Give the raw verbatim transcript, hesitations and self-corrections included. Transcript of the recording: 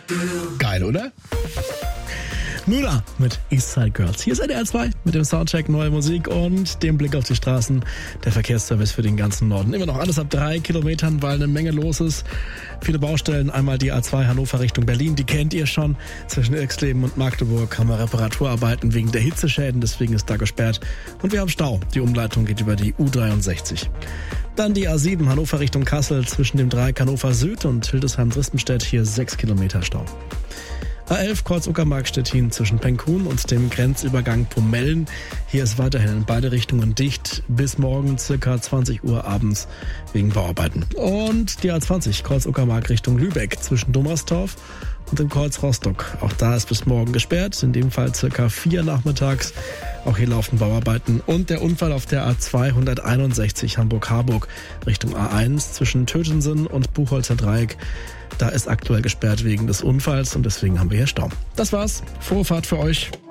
Geil, oder? Nuna mit Eastside Girls. Hier ist N D R zwei mit dem Soundcheck Neue Musik und dem Blick auf die Straßen. Der Verkehrsservice für den ganzen Norden. Immer noch alles ab drei Kilometern, weil eine Menge los ist. Viele Baustellen. Einmal die A zwei Hannover Richtung Berlin. Die kennt ihr schon. Zwischen Irxleben und Magdeburg haben wir Reparaturarbeiten wegen der Hitzeschäden. Deswegen ist da gesperrt. Und wir haben Stau. Die Umleitung geht über die U dreiundsechzig. Dann die A sieben Hannover Richtung Kassel. Zwischen dem Dreieck Hannover Süd und Hildesheim-Drispenstedt. Hier sechs Kilometer Stau. A elf Kreuz Uckermark-Stettin zwischen Penkun und dem Grenzübergang Pomellen. Hier ist weiterhin in beide Richtungen dicht bis morgen circa zwanzig Uhr abends wegen Bauarbeiten. Und die A zwanzig Kreuz Uckermark Richtung Lübeck zwischen Dommerstorf und dem Kreuz Rostock. Auch da ist bis morgen gesperrt, in dem Fall circa vier nachmittags. Auch hier laufen Bauarbeiten. Und der Unfall auf der A zweihunderteinundsechzig Hamburg-Harburg Richtung A eins zwischen Tötensen und Buchholzer Dreieck. Da ist aktuell gesperrt wegen des Unfalls und deswegen haben wir hier Stau. Das war's. Frohe Fahrt für euch.